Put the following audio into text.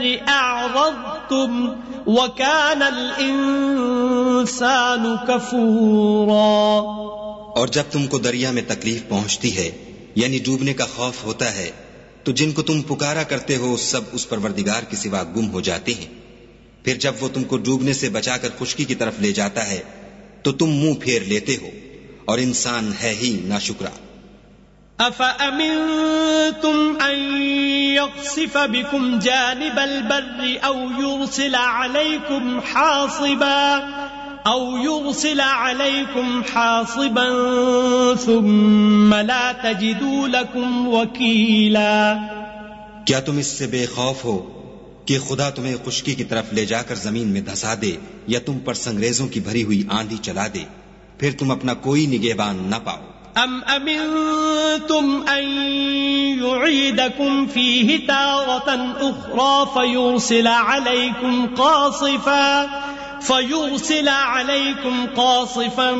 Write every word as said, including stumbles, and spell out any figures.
أعرضتم وكان الإنسان كفورا۔ اور جب تم کو دریا میں تکلیف پہنچتی ہے یعنی ڈوبنے کا خوف ہوتا ہے تو جن کو تم پکارا کرتے ہو سب اس پروردگار کے سوا گم ہو جاتے ہیں، پھر جب وہ تم کو ڈوبنے سے بچا کر خشکی کی طرف لے جاتا ہے تو تم منہ پھیر لیتے ہو، اور انسان ہے ہی ناشکرا۔ أَفَأَمِنْتُمْ أَنْ يَخْسِفَ بِكُمْ جَانِبَ الْبَرِّ أَوْ يُرْسِلَ عَلَيْكُمْ حَاصِبًا أَوْ يُرْسِلَ عَلَيْكُمْ حَاصِبًا ثُمَّ لَا تَجِدُوا لَكُمْ وَكِيلًا۔ کیا تم اس سے بے خوف ہو کہ خدا تمہیں خشکی کی طرف لے جا کر زمین میں دھسا دے یا تم پر سنگریزوں کی بھری ہوئی آندھی چلا دے، پھر تم اپنا کوئی نگہبان نہ پاؤ؟ ام امنتم ان يعيدكم فيه تارة اخرى فيرسل عليكم قاصفا فيرسل عليكم قاصفا